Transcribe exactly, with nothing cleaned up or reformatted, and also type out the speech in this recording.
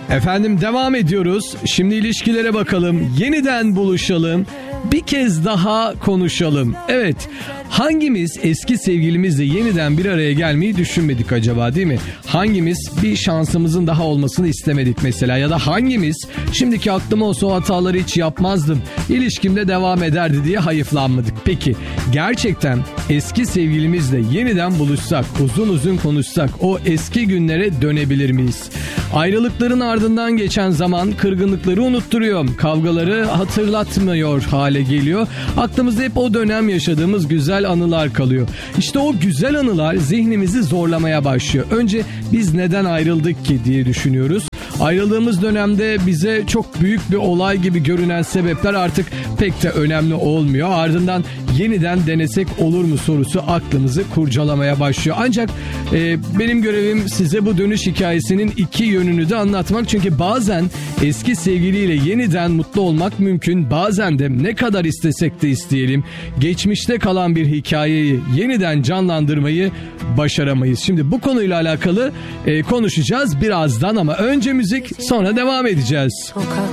Efendim devam ediyoruz. Şimdi ilişkilere bakalım. Yeniden buluşalım. Bir kez daha konuşalım. Evet, hangimiz eski sevgilimizle yeniden bir araya gelmeyi düşünmedik acaba, değil mi? Hangimiz bir şansımızın daha olmasını istemedik mesela? Ya da hangimiz şimdiki aklım olsa o hataları hiç yapmazdım, İlişkimde devam ederdi diye hayıflanmadık? Peki gerçekten eski sevgilimizle yeniden buluşsak, uzun uzun konuşsak o eski günlere dönebilir miyiz? Ayrılıkların ardından geçen zaman kırgınlıkları unutturuyor, kavgaları hatırlatmıyor hale geliyor. Aklımızda hep o dönem yaşadığımız güzel anılar kalıyor. İşte o güzel anılar zihnimizi zorlamaya başlıyor. Önce biz neden ayrıldık ki diye düşünüyoruz. Ayrıldığımız dönemde bize çok büyük bir olay gibi görünen sebepler artık pek de önemli olmuyor. Ardından yeniden denesek olur mu sorusu aklımızı kurcalamaya başlıyor. Ancak e, benim görevim size bu dönüş hikayesinin iki yönünü de anlatmak. Çünkü bazen eski sevgiliyle yeniden mutlu olmak mümkün. Bazen de ne kadar istesek de isteyelim, geçmişte kalan bir hikayeyi yeniden canlandırmayı başaramayız. Şimdi bu konuyla alakalı e, konuşacağız birazdan ama önce müzik, sonra devam edeceğiz.